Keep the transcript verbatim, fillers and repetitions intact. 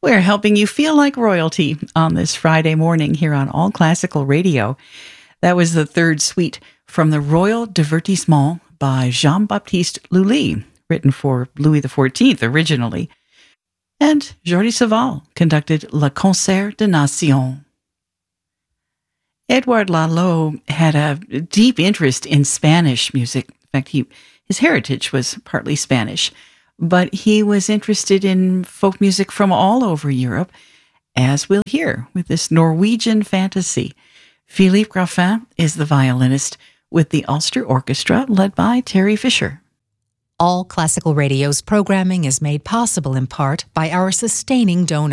We're helping you feel like royalty on this Friday morning here on All Classical Radio. That was the third suite from the Royal Divertissement by Jean-Baptiste Lully, written for Louis the fourteenth originally. And Jordi Savall conducted Le Concert des Nations. Edouard Lalo had a deep interest in Spanish music. In fact, he, his heritage was partly Spanish, but he was interested in folk music from all over Europe, as we'll hear with this Norwegian fantasy. Philippe Graffin is the violinist with the Ulster Orchestra led by Terry Fisher. All Classical Radio's programming is made possible in part by our sustaining donors.